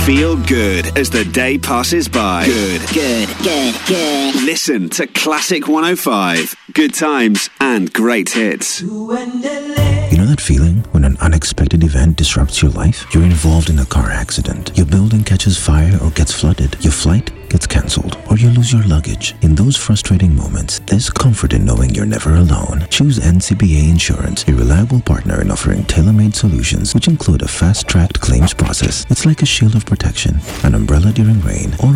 Feel good as the day passes by. Good. Listen to Classic 105. Good times and great hits. You know that feeling when an unexpected event disrupts your life? You're involved in a car accident. Your building catches fire or gets flooded. Your flight gets cancelled, or you lose your luggage. In those frustrating moments, there's comfort in knowing you're never alone. Choose NCBA Insurance, a reliable partner in offering tailor-made solutions which include a fast-tracked claims process. It's like a shield of protection, an umbrella during rain, or